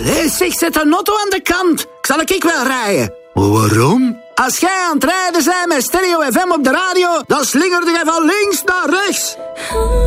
Zeg, zet een auto aan de kant. Zal ik wel rijden? Maar waarom? Als jij aan het rijden bent met Stereo FM op de radio, dan slingerde jij van links naar rechts.